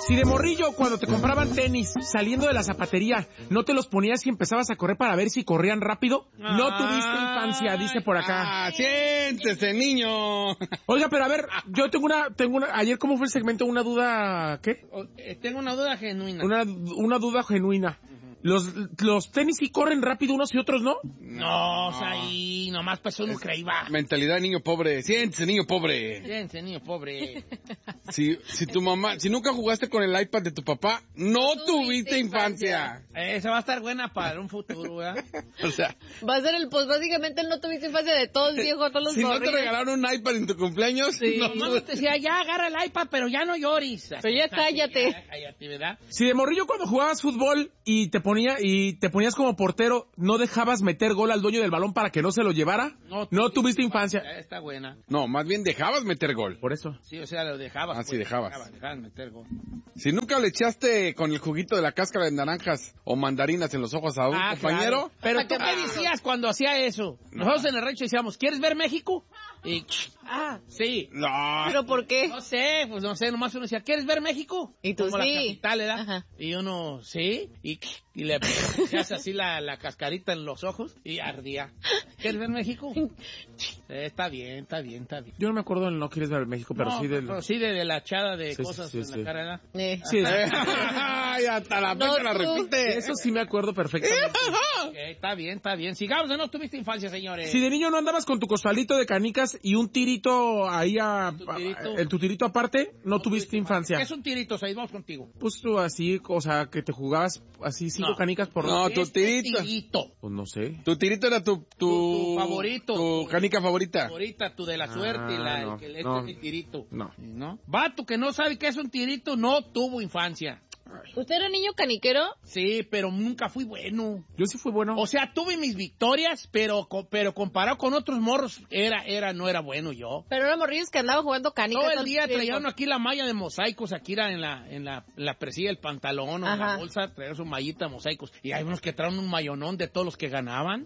Si de morrillo, cuando te compraban tenis, saliendo de la zapatería, no te los ponías y empezabas a correr para ver si corrían rápido, no tuviste infancia, dice por acá. Siéntese, niño. Oiga, pero a ver, yo tengo una, ayer cómo fue el segmento, una duda, ¿qué? Tengo una duda genuina. Una duda genuina. Los tenis sí corren rápido unos y otros, ¿no? No, o sea, ahí nomás pasó uno creíba. Mentalidad de niño pobre. Siéntese, niño pobre. Siéntese, niño pobre. Si tu mamá, si nunca jugaste con el iPad de tu papá, no tuviste infancia. Esa va a estar buena para un futuro, ¿verdad? O sea, Va a ser básicamente el no tuviste infancia de todos, viejo, todos los si no te morrillos. regalaron un iPad en tu cumpleaños, Sí. no Mamá te decía, ya agarra el iPad, pero ya no llores. Pero ya cállate. Ya cállate, ¿verdad? Si de morrillo cuando jugabas fútbol y te ponías como portero, ¿no dejabas meter gol al dueño del balón para que no se lo llevara? No tuviste infancia. Está buena. No, más bien dejabas meter gol. Por eso. Sí, o sea, lo dejabas. Ah, sí, dejabas. Dejabas meter gol. Si nunca le echaste con el juguito de la cáscara de naranjas o mandarinas en los ojos a un compañero. Claro. Pero tú qué decías cuando hacía eso. Nosotros en el rancho decíamos, ¿quieres ver México? Y, sí. No. ¿Pero por qué? No sé, nomás uno decía, ¿quieres ver México? Y tú como sí. la capital, ¿verdad? Ajá. Y uno, sí, y le hacías así la cascarita en los ojos y ardía. ¿Quieres ver México? Está bien. Yo no me acuerdo del no quieres ver México, pero No, sí del... pero sí de la echada de Sí, cosas sí, en sí. la cara, ¿verdad? Sí, Ay, hasta la fecha la repite. eso sí me acuerdo perfectamente. Está bien. Sigamos, no tuviste infancia, señores. Si de niño no andabas con tu costalito de canicas y un tirito ahí en tu tirito aparte, no tuviste infancia. ¿Qué es un tirito, Said? Vamos contigo. Pues tú así, o sea, que te jugabas así 5 canicas por... No, ¿Qué tu es tirito. Pues no sé. Tu tirito era tu favorito. Tu canica favorita. Favorita, tu de la suerte, no, este no. es mi tirito. No. Vato que no sabe qué es un tirito, no tuvo infancia. ¿Usted era niño caniquero? Sí, pero nunca fui bueno. Yo sí fui bueno. O sea, tuve mis victorias, pero comparado con otros morros, no era bueno yo. Pero eran morrillos que andaban jugando canicas. Todo el día traía uno aquí la malla de mosaicos, aquí era en la presilla del pantalón o en la Ajá. bolsa, traía su mallita de mosaicos. Y hay unos que traen un mayonón de todos los que ganaban.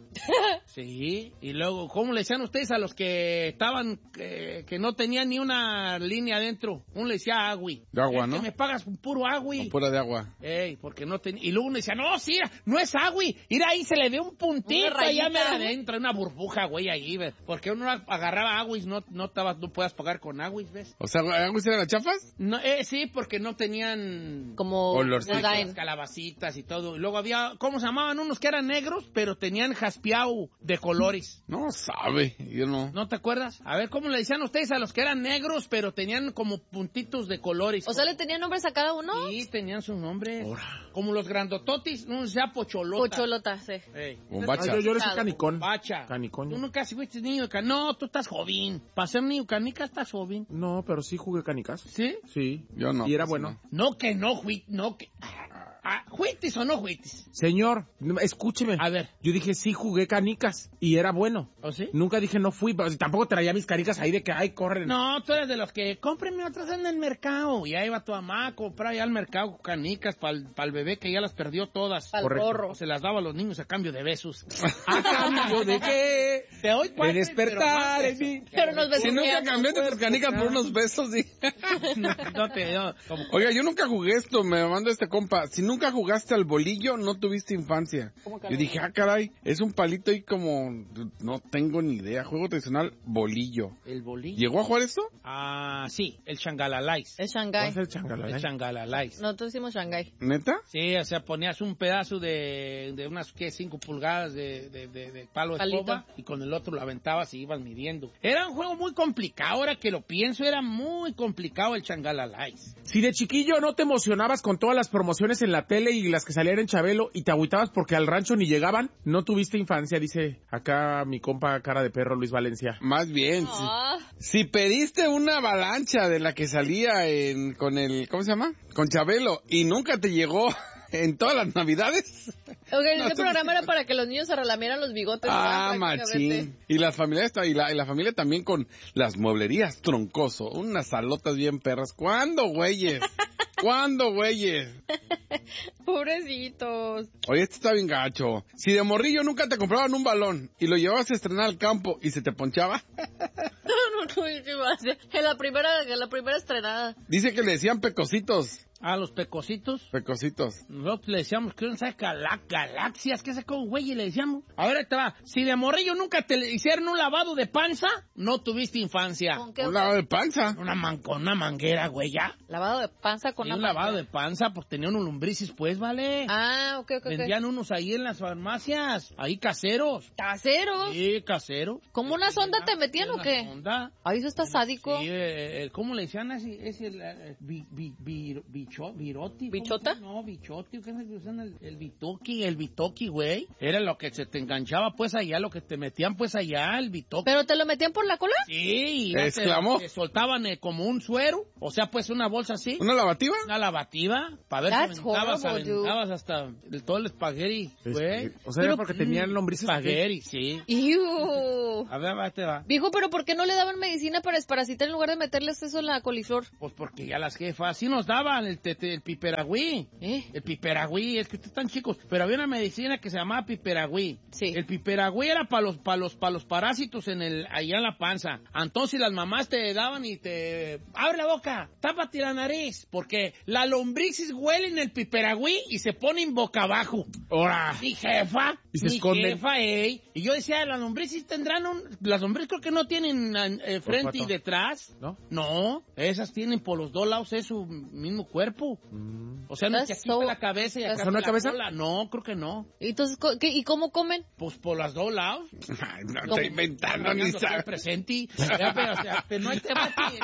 Sí. Y luego, ¿cómo le decían ustedes a los que estaban, que no tenían ni una línea adentro? Uno le decía agui. De agua, ¿no? Que me pagas puro agui. O pura de agua. Porque no tenía... Y luego uno decía, no, sí, no es agui. Mira, ahí se le ve un puntito Una rayita. allá mera adentro, una burbuja, güey, ahí, ¿ves? Porque uno agarraba aguis, no puedas pagar con aguis, ¿ves? O sea, ¿aguas eran las chafas? No, sí, porque no tenían... Como Olorcito. Nagain. las calabacitas y todo. Y luego había, ¿cómo se llamaban? Unos que eran negros, pero tenían jaspeado de colores. No sabe, yo no. ¿No te acuerdas? A ver, ¿cómo le decían ustedes a los que eran negros, pero tenían como puntitos de colores? O sea, ¿le tenían nombres a cada uno? Sí, tenían sus nombres. Como los grandototis, no sea pocholota. Pocholota, sí. Ey. Bombacha. Yo le soy canicón. Bacha. Canicón. Tú nunca fuiste niño de canica. No, tú estás joven. Para ser niño canica estás joven. No, pero sí jugué canicas. ¿Sí? Sí. Yo no. Y era pues, bueno. no. No que no, no que... ¿Juitis o no juitis? Señor, escúcheme. A ver. Yo dije, sí jugué canicas y era bueno. ¿O sí? Nunca dije no fui, pero tampoco traía mis canicas ahí de que, ay, corren. No, tú eres de los que cómprenme otras en el mercado. Y ahí va tu mamá a comprar ya al mercado canicas para el bebé que ya las perdió todas. Pa'l Correcto. porro. O se las daba a los niños a cambio de besos. ¿A cambio de qué? Te doy De cuatro, despertar pero en mí. Pero nos Si nunca besuqueamos. cambiaste tus canicas por unos besos, sí. no te dio. Oiga, yo nunca jugué esto, me mandó este compa. Si nunca jugaste al bolillo, no tuviste infancia. Yo dije, caray, es un palito ahí como... No tengo ni idea. Juego tradicional, bolillo. ¿El bolillo? ¿Llegó a jugar esto? Sí, el changalalais. Es Va Shanghái. a ser changalala. El changalalais. Nosotros hicimos Shanghái. ¿Neta? Sí, o sea, ponías un pedazo de unas, 5 pulgadas de palo de Palito. escoba y con el otro lo aventabas y ibas midiendo. Era un juego muy complicado, ahora que lo pienso, era muy complicado el changalalais. Si de chiquillo no te emocionabas con todas las promociones en la tele y las que salían en Chabelo y te agüitabas porque al rancho ni llegaban, no tuviste infancia, dice acá mi compa cara de perro Luis Valencia. Más bien. Ah, Si pediste una avalancha de la que salía con el... ¿Cómo se llama? Con Chabelo y nunca te llegó en todas las navidades. ok, No, ese programa era para que los niños se relamieran los bigotes. Ah, ¿verdad? Prácticamente. machín. Y las familias, y la familia también con las mueblerías troncoso. Unas salotas bien perras. ¿Cuándo, güeyes? ¿Cuándo, güeyes? Pobrecitos. Oye, esto está bien gacho. Si de morrillo nunca te compraban un balón y lo llevabas a estrenar al campo y se te ponchaba, No tuviste infancia. En la primera estrenada. dice que le decían pecositos. A los pecositos. Pecositos. Nosotros le decíamos que no sabe galaxias, ¿qué sacó, güey? Y le decíamos. A ver, ahí te va. Si de morrillo nunca te hicieron un lavado de panza, no tuviste infancia. ¿Con qué? Un lavado de panza. Con una manguera, güey, ya. Lavado de panza con Sí, una un lavado de panza, pues tenía unos lombrices, pues, ¿vale? Ah, ok. Vendían unos ahí en las farmacias, ahí caseros. ¿Caseros? Sí, caseros. ¿Como una sonda te metían o Una qué? sonda. Ay, eso está sádico. Sí, ¿cómo le decían así? Es el viroti. ¿Bichota? No, bichoti, ¿qué es lo que usan? El bitoki, güey. Era lo que se te enganchaba, pues, allá, lo que te metían, pues, allá, el bitoki. ¿Pero te lo metían por la cola? Sí, y ¿Exclamó? te soltaban como un suero, o sea, pues, una bolsa así. ¿Una lavativa? Una lavativa, para ver That's si horrible, aventabas hasta todo el espagueti, güey. O sea, era porque tenían lombrices. Espagueti, sí. ¡Iu! A ver, ahí te va. Viejo, pero ¿por qué no le daban medicina para desparasitar en lugar de meterles eso en la coliflor? Pues porque ya las jefas sí nos daban el piperagüí. ¿Eh? El piperagüí, es que ustedes están chicos, pero había una medicina que se llamaba piperagüí. Sí. El piperagüí era para los parásitos allá en la panza. Entonces las mamás te daban y te abre la boca, tápate la nariz, porque la lombrices huelen el piperagüí y se ponen boca abajo. ¡Hora! Mi jefa, Y se mi esconden. jefa, Y yo decía, las lombrices tendrán las lombrices creo que no tienen frente y Olfato. detrás. ¿No? No, esas tienen por los dos lados es su mismo cuerpo. O sea, no es que That's aquí fue so- la cabeza y acá that's- fue ¿No hay la cabeza? cola. No, creo que no. Entonces, ¿y cómo comen? Pues por los dos lados. Ay, no ¿Cómo? estoy inventando ni Hablando sabes. presente. Ya, pero, o sea, pero no hay tema aquí.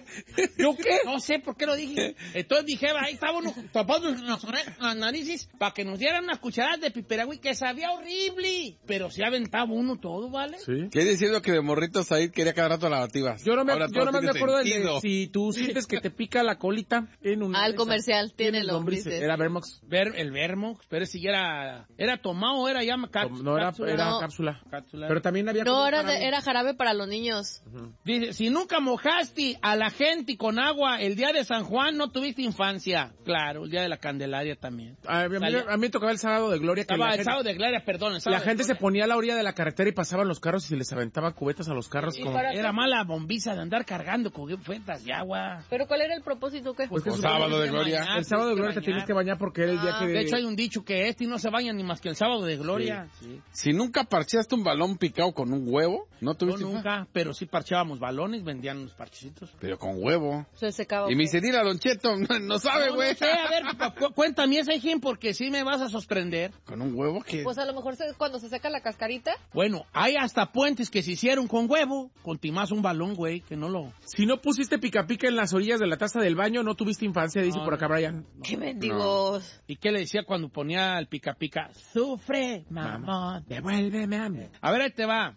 ¿Yo qué? No sé por qué lo dije. Entonces dije, ahí estábamos tapando las narices para que nos dieran unas cucharadas de piperagüí que sabía horrible. Pero se aventaba uno todo, ¿vale? Sí. Quiere diciendo que de morritos ahí quería cada rato lavativas. Yo no me, Ahora yo todo nomás me tiene acuerdo sentido. de si tú sientes que te pica la colita en un... El comercial tiene lombrices. Era Vermox. El Vermox, pero si ya era tomado o era ya No, era No. cápsula. cápsula. Pero también había... como No, un jarabe. era jarabe para los niños. Dice, si nunca mojaste a la gente con agua el día de San Juan, no tuviste infancia. Claro, el día de la Candelaria también. A mí me tocaba el sábado de gloria. Que Estaba la el gente, sábado de Gloria, perdón. el sábado la de gente se Gloria. ponía a la orilla de la carretera y pasaban los carros y se les aventaba cubetas a los carros. ¿Y Como... para Era mala bombiza de andar cargando cubetas de agua. ¿Pero cuál era el propósito? ¿Qué? Pues que O su- sábado de gloria. el sábado de gloria te tienes que bañar porque era el día que... De hecho, hay un dicho que no se baña ni más que el sábado de Gloria. Sí. Si nunca parcheaste un balón picado con un huevo, no Yo tuviste infancia. nunca, pero sí parchábamos balones, vendían unos parchecitos. Pero con huevo. Se secaba. Y me dice, dile a Don Cheto, no sabe, No, güey. no sé, a ver, cuéntame ese Jim, porque sí me vas a sorprender. ¿Con un huevo que Pues a lo mejor cuando se seca la cascarita. Bueno, hay hasta puentes que se hicieron con huevo, con timás un balón, güey, que no lo... Si no pusiste pica pica en las orillas de la taza del baño, no tuviste infancia, dice No, por acá Brian. ¡Qué mendigos! ¿Y qué le decía cuando ponía el pica pica? Sufre, mamón. Devuélveme a mí. A ver, ahí te va.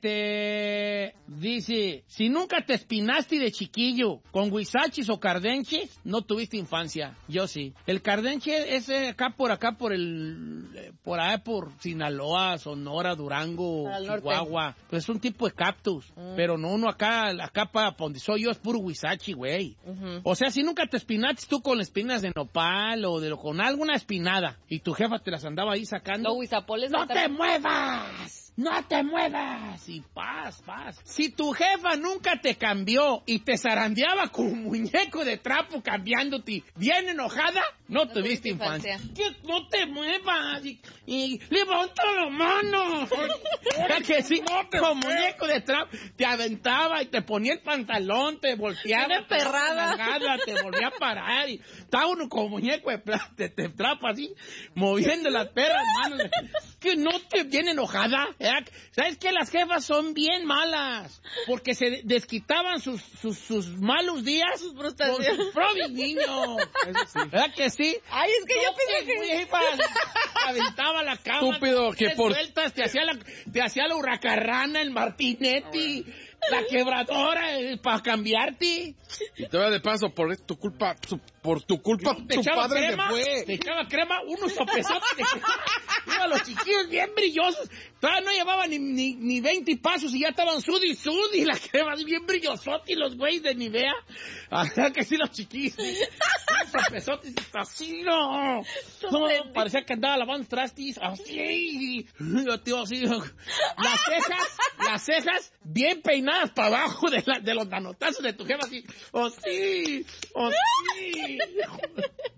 Dice, si nunca te espinaste de chiquillo con huizachis o cardenches, no tuviste infancia. Yo sí. El cardenche es acá por allá por Sinaloa, Sonora, Durango, Al norte. Chihuahua. Pues es un tipo de cactus. Pero no uno acá para donde soy yo es puro huizachi, güey. Ujú. O sea, si nunca te espinaste tú con espinas de nopal o con alguna espinada y tu jefa te las andaba ahí sacando. No, huizapoles. ¡No te muevas! ¡No te muevas! Y paz. Si tu jefa nunca te cambió y te zarandeaba con un muñeco de trapo cambiándote bien enojada, no tuviste infancia. ¿Qué? ¡No te muevas! Y levanta la mano. ¿Verdad que sí? Con muñeco de trapo te aventaba y te ponía el pantalón, te volteaba. Una perrada. Te volvía a parar y estaba uno con muñeco de trapo así, moviendo las perras manos. Que no te viene enojada. ¿Sabes qué? Las jefas son bien malas. Porque se desquitaban sus malos días con sus propios niños. Eso sí. ¿Verdad que sí? Ay, es que yo pensé que... Jefa, aventaba la cama. Estúpido, que te por- sueltas, te hacía la hurracarrana, el martinetti, la quebradora para cambiarte. Y todavía de paso, por tu culpa, por tu culpa, Te tu echaba padre crema, se te fue. echaba crema, unos sopesotes de crema. Iba los chiquillos bien brillosos. Todavía no llevaban ni 20 pasos y ya estaban sudi, la crema así bien brillosote y los güeyes de Nivea. Ajá, que sí, los chiquillos. Unos sopesotes así, no. No, parecía que andaba lavando trastis, así. Yo, tío, así. Las cejas bien peinadas para abajo de los manotazos de tu jefa, así. Oh, sí.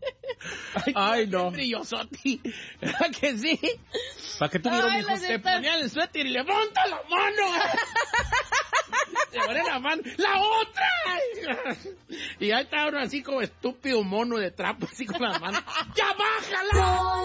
Ay, no. Brillosoti. ¿Verdad que sí? ¿Para qué tuvieron Ay, hijos? Se ponían el suéter y levanta la mano. Se ponía la mano. ¡La otra! Y ahí estaba uno así como estúpido mono de trapo, así con las manos. ¡Ya bájala!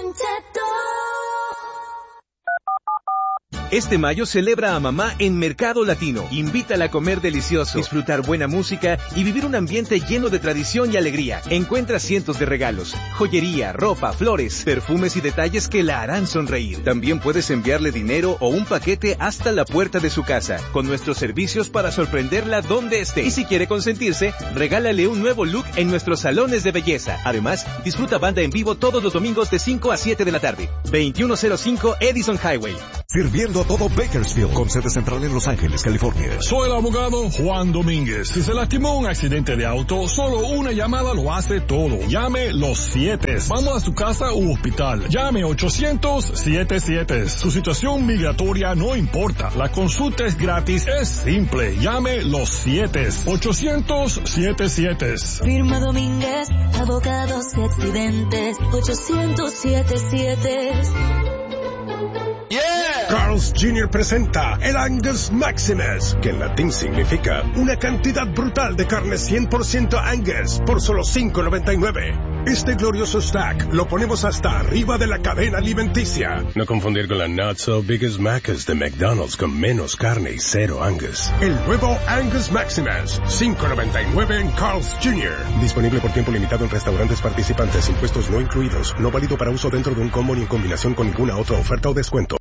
Este mayo celebra a mamá en Mercado Latino. Invítala a comer delicioso, disfrutar buena música y vivir un ambiente lleno de tradición y alegría. Encuentra cientos de regalos, joyería, ropa, flores, perfumes y detalles que la harán sonreír. También puedes enviarle dinero o un paquete hasta la puerta de su casa, con nuestros servicios para sorprenderla donde esté. Y si quiere consentirse, regálale un nuevo look en nuestros salones de belleza. Además, disfruta banda en vivo todos los domingos de 5 a 7 de la tarde. 2105 Edison Highway. Sirviendo a todo Bakersfield, con sede central en Los Ángeles, California. Soy el abogado Juan Domínguez. Si se lastimó un accidente de auto, solo una llamada lo hace todo. Llame los 7. Vamos a su casa u hospital. Llame 800-77. Su situación migratoria no importa. La consulta es gratis, es simple. Llame los 7. 800-77. Firma Domínguez, abogados y accidentes. 800-77. Carl's Jr. presenta el Angus Maximus, que en latín significa una cantidad brutal de carne 100% Angus por solo $5.99. Este glorioso stack lo ponemos hasta arriba de la cadena alimenticia. No confundir con la Not So Biggest Macas de McDonald's con menos carne y cero Angus. El nuevo Angus Maximus, $5.99 en Carl's Jr. Disponible por tiempo limitado en restaurantes participantes, impuestos no incluidos, no válido para uso dentro de un combo ni en combinación con ninguna otra oferta o descuento.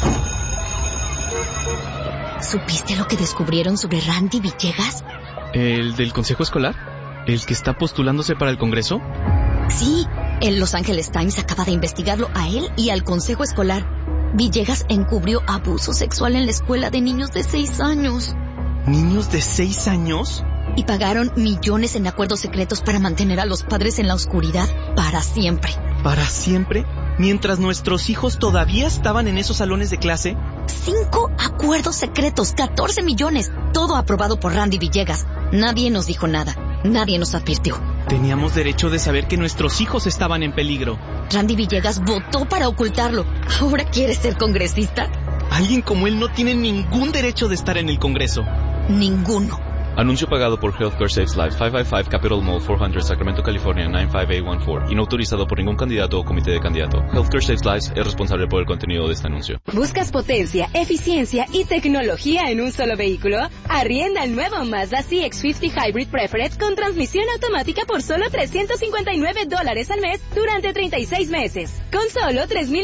¿Supiste lo que descubrieron sobre Randy Villegas? ¿El del consejo escolar? ¿El que está postulándose para el Congreso? Sí, el Los Angeles Times acaba de investigarlo a él y al consejo escolar. Villegas encubrió abuso sexual en la escuela de niños de 6 años. ¿Niños de 6 años? Y pagaron millones en acuerdos secretos para mantener a los padres en la oscuridad para siempre. ¿Para siempre? Mientras nuestros hijos todavía estaban en esos salones de clase. 5 acuerdos secretos, 14 millones. Todo aprobado por Randy Villegas. Nadie nos dijo nada. Nadie nos advirtió. Teníamos derecho de saber que nuestros hijos estaban en peligro. Randy Villegas votó para ocultarlo. ¿Ahora quiere ser congresista? Alguien como él no tiene ningún derecho de estar en el Congreso. Ninguno. Anuncio pagado por Healthcare Saves Lives, 555 Capitol Mall, 400 Sacramento, California, 95814. Y no autorizado por ningún candidato o comité de candidato. Healthcare Saves Lives es responsable por el contenido de este anuncio. ¿Buscas potencia, eficiencia y tecnología en un solo vehículo? Arrienda el nuevo Mazda CX-50 Hybrid Preferred con transmisión automática por solo $359 al mes durante 36 meses. Con solo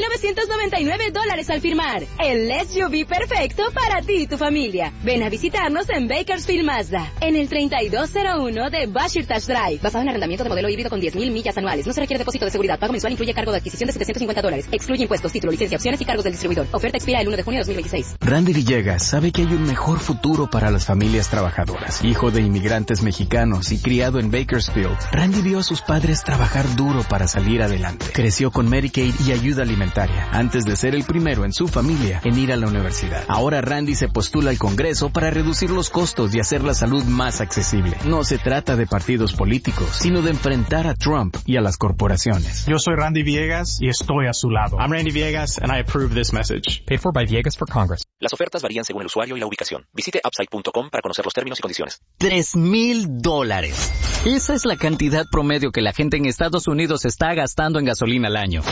$3,999 al firmar. El SUV perfecto para ti y tu familia. Ven a visitarnos en Bakersfield Mazda, en el 3201 de Bashir Tash Drive. Basado en arrendamiento de modelo híbrido con 10,000 millas anuales. No se requiere depósito de seguridad. Pago mensual incluye cargo de adquisición de $750. Excluye impuestos, título, licencia, opciones y cargos del distribuidor. Oferta expira el 1 de junio de 2026. Randy Villegas sabe que hay un mejor futuro para las familias trabajadoras. Hijo de inmigrantes mexicanos y criado en Bakersfield, Randy vio a sus padres trabajar duro para salir adelante. Creció con Medicaid y ayuda alimentaria, antes de ser el primero en su familia en ir a la universidad. Ahora Randy se postula al Congreso para reducir los costos y hacer la salud más accesible. No se trata de partidos políticos, sino de enfrentar a Trump y a las corporaciones. Yo soy Randy Villegas y estoy a su lado. I'm Randy Villegas and I approve this message. Paid for by Villegas for Congress. Las ofertas varían según el usuario y la ubicación. Visite Upside.com para conocer los términos y condiciones. $3,000. Esa es la cantidad promedio que la gente en Estados Unidos está gastando en gasolina al año.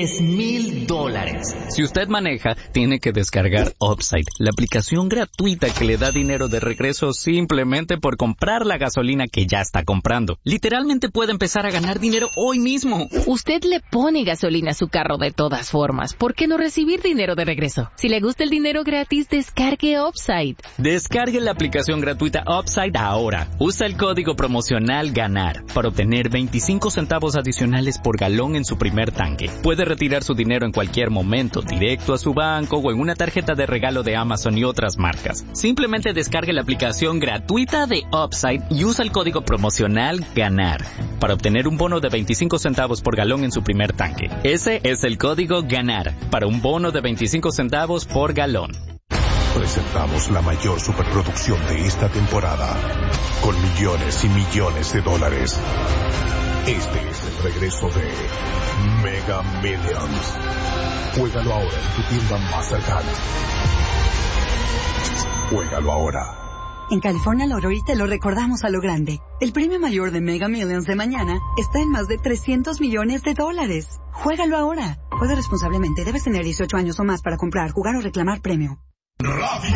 $3,000. Si usted maneja, tiene que descargar Upside, la aplicación gratuita que le da dinero de regreso simplemente por comprar la gasolina que ya está comprando. Literalmente puede empezar a ganar dinero hoy mismo. Usted le pone gasolina a su carro de todas formas. ¿Por qué no recibir dinero de regreso? Si le gusta el dinero gratis, descargue Upside. Descargue la aplicación gratuita Upside ahora. Usa el código promocional GANAR para obtener 25 centavos adicionales por galón en su primer tanque. Puede retirar su dinero en cualquier momento, directo a su banco o en una tarjeta de regalo de Amazon y otras marcas. Simplemente descargue la aplicación gratuita de Upside y usa el código promocional GANAR para obtener un bono de 25 centavos por galón en su primer tanque. Ese es el código GANAR para un bono de 25 centavos por galón. Presentamos la mayor superproducción de esta temporada, con millones y millones de dólares. Este es el regreso de Mega Millions. Juégalo ahora en tu tienda más cercana. Juégalo ahora. En California Lottery te lo recordamos a lo grande. El premio mayor de Mega Millions de mañana está en más de $300 millones. Juégalo ahora. Juega responsablemente. Debes tener 18 años o más para comprar, jugar o reclamar premio.